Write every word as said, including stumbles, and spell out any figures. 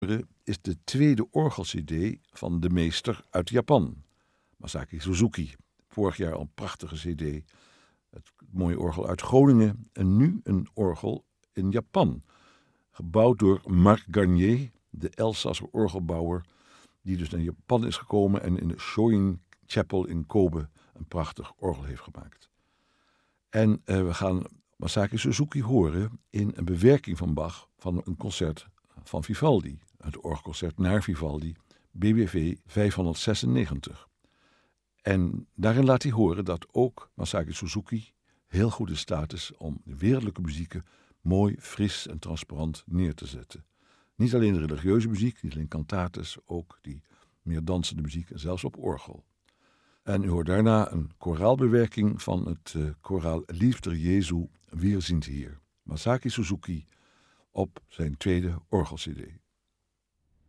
is de tweede orgel-cd van de meester uit Japan, Masaki Suzuki. Vorig jaar al een prachtige cd. Het mooie orgel uit Groningen en nu een orgel in Japan. Gebouwd door Marc Garnier, de Elsasser orgelbouwer, die dus naar Japan is gekomen en in de Shoin Chapel in Kobe een prachtig orgel heeft gemaakt. En uh, we gaan Masaki Suzuki horen in een bewerking van Bach van een concert van Vivaldi. Het orgelconcert naar Vivaldi, B W V vijfhonderdzesennegentig. En daarin laat hij horen dat ook Masaki Suzuki heel goed in staat is om de wereldlijke muzieken mooi, fris en transparant neer te zetten. Niet alleen de religieuze muziek, niet alleen cantates, ook die meer dansende muziek en zelfs op orgel. En u hoort daarna een koraalbewerking van het uh, koraal Liefde Jezu, Wir sind hier. Masaki Suzuki op zijn tweede orgel-cd.